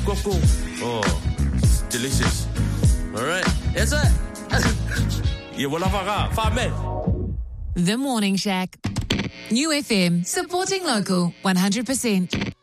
coco. Oh, delicious. All right. Yes, sir. Yeah, well, I've The Morning Shack. New FM, supporting local 100%.